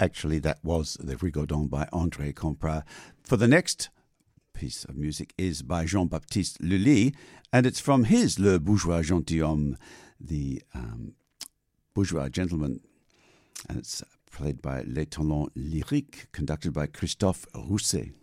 Actually, that was the Rigaudon by André Comprat. For the next piece of music is by Jean-Baptiste Lully, and it's from his Le Bourgeois Gentilhomme, the bourgeois gentleman, and it's played by Les Talents Lyriques, conducted by Christophe Rousset.